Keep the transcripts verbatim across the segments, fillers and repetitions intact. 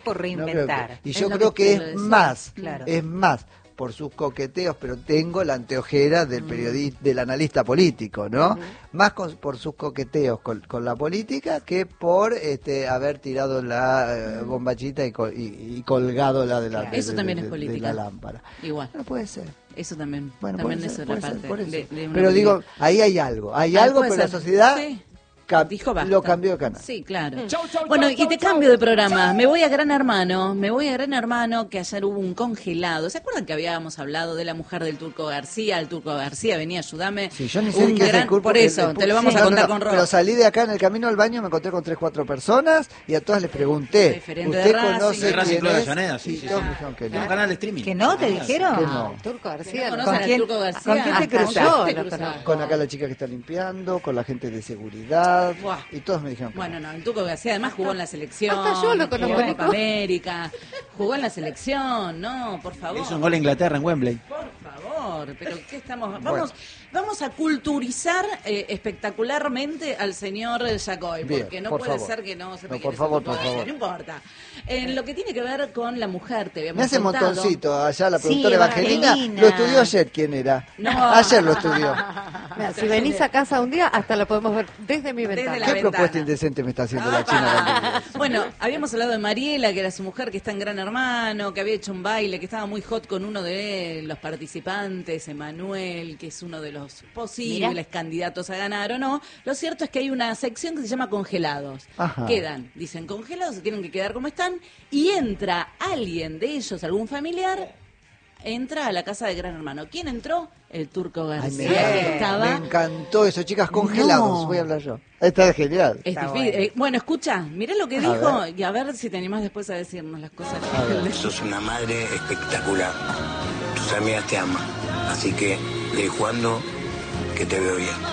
por reinventar. No creo que, y yo creo que, que es más, claro. es más por sus coqueteos, pero tengo la anteojera del periodista, del analista político, ¿no? Uh-huh. Más con, por sus coqueteos con, con la política que por este haber tirado la uh, bombachita y, col, y, y colgado la de la, claro. de, Eso de, también de, es política. de la lámpara. Igual. No puede ser. Eso también. Bueno, también ser, es otra parte. Ser, de, de pero política. digo, ahí hay algo, hay ah, algo, pero ser. La sociedad... Sí. Dijo lo cambió de canal. Sí, claro. Mm. Chau, chau, bueno, chau, y te chau, cambio chau. de programa. Me voy a Gran Hermano. Me voy a Gran Hermano, que ayer hubo un congelado. ¿Se acuerdan que habíamos hablado de la mujer del Turco García? El Turco García venía, ayúdame. Sí, yo ni sé un qué gran... es el curso, Por eso, el, te lo vamos sí, a contar no, no, con Rob. Pero salí de acá en el camino al baño, me encontré con tres, cuatro personas y a todas les pregunté. Diferente ¿Usted de conoce Racing, quién de es? Avellaneda, sí, sí, sí. Que no. no. Un canal de streaming. ¿Que no? ¿Te dijeron? Que no. Turco García. ¿No ¿Con quién, Turco García? ¿Con quién te cruzaste? Con acá la chica que está limpiando, con la gente de seguridad. Buah. Y todos me dijeron que Bueno, no, el Turco García además jugó en la selección. Hasta yo lo conozco. Jugó en Copa América. Jugó en la selección, no, por favor. Hizo un gol a Inglaterra en Wembley. Por favor, pero ¿qué estamos? Vamos, bueno. vamos a culturizar eh, espectacularmente al señor Yacoy, Bien, porque no por puede favor. ser que no sepa No, quién por es favor, el Turco por García, favor. no importa. En lo que tiene que ver con la mujer, te habíamos Me hace contado. montoncito allá la Sí, productora Evangelina. Evangelina. Lo estudió ayer, ¿quién era? No. Ayer lo estudió. Mira, si venís a casa un día, hasta lo podemos ver desde mi Desde ventana. la ¿Qué ventana. propuesta indecente me está haciendo la China? Bueno, habíamos hablado de Mariela, que era su mujer, que está en Gran Hermano, que había hecho un baile, que estaba muy hot con uno de los participantes, Emanuel, que es uno de los posibles Mirá. candidatos a ganar o no. Lo cierto es que hay una sección que se llama congelados. Ajá. Quedan, dicen congelados, se tienen que quedar como están, y entra alguien de ellos, algún familiar, entra a la casa de Gran Hermano. ¿Quién entró? El Turco García, Ay, me, que encantó, estaba... me encantó eso, chicas, congelados, No. voy a hablar yo. Está genial. Es Está difícil. bueno. Eh, bueno, escucha, mirá lo que A dijo ver. y a ver si te animás después a decirnos las cosas. A ver. Sos una madre espectacular. Tus amigas te aman. Así que, de jugando, que te veo bien.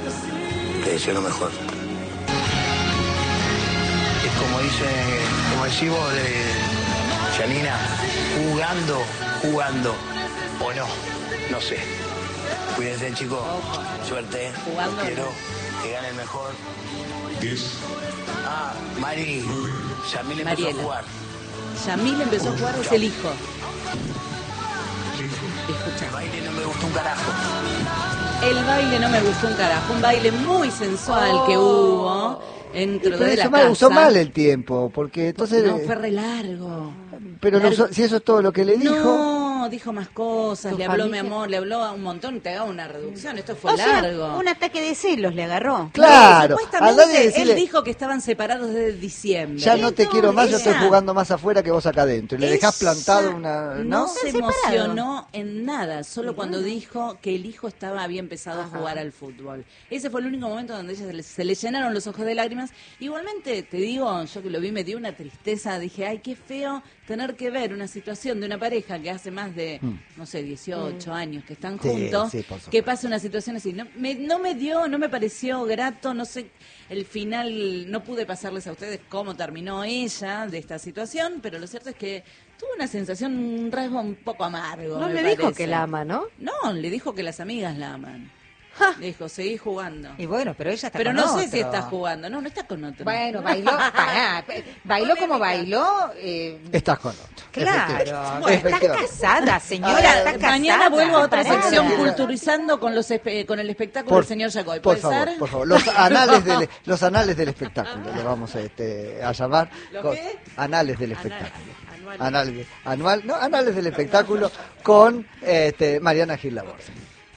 Te deseo lo mejor. Es como dice, como decís vos, de Janina, jugando, jugando. O no, no sé. Cuídense, chicos. Suerte. Jugando, Los quiero. no. Que gane el mejor. Ah, Mari. Yamil empezó Mariela. a jugar. Yamil empezó a jugar, es el hijo. El Escucha. baile no me gustó un carajo. El baile no me gustó un carajo. Un baile muy sensual que hubo dentro Pero de la eso me casa. usó mal el tiempo, porque entonces... No, fue re largo. Pero no largo. usó- si eso es todo lo que le dijo... No, dijo más cosas, ¿Tu le habló familia? mi amor, le habló a un montón, te haga una reducción, esto fue O sea, largo. un ataque de celos le agarró. Claro, Supuestamente andá y decile, él dijo que estaban separados desde diciembre. ya no te No, quiero más, yo ella- estoy jugando más afuera que vos acá adentro. Y le dejás Ella plantado una... No ¿No? se Están separados. emocionó en nada, solo cuando dijo que el hijo estaba había empezado a jugar al fútbol. Ese fue el único momento donde ella se le, se le llenaron los ojos de lágrimas. Igualmente, te digo, yo que lo vi me dio una tristeza. Dije, ay, qué feo tener que ver una situación de una pareja que hace más de, no sé, dieciocho años que están Sí, juntos, sí, por supuesto. que pase una situación así. No me, no me dio, no me pareció grato, no sé, el final, no pude pasarles a ustedes cómo terminó ella de esta situación, pero lo cierto es que tuvo una sensación, un rasgo un poco amargo. No me le dijo parece. que la ama, ¿no? No, le dijo que las amigas la aman. Le dijo, seguí jugando. Y bueno, pero ella está Pero con no otro. sé si está jugando. No, no está con otro. Bueno, bailó, pará, bailó como bailó. Eh, Estás con otro. claro, Efectivamente. está Efectivamente. casada, señora, Ahora, está casada. Mañana vuelvo a otra pará. sección culturizando con los espe- con el espectáculo Por, del señor Yacoy. por ¿Puede favor, ser? por favor. Los anales del, los anales del espectáculo, le vamos a, este, a llamar. ¿Lo con- qué? Anales del espectáculo. Anual. Anales, anual, no, anales del espectáculo con este, Mariana Gil Laborsi.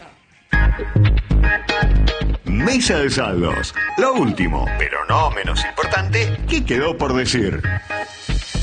Mesa de saldos. Lo último, pero no menos importante, que quedó por decir.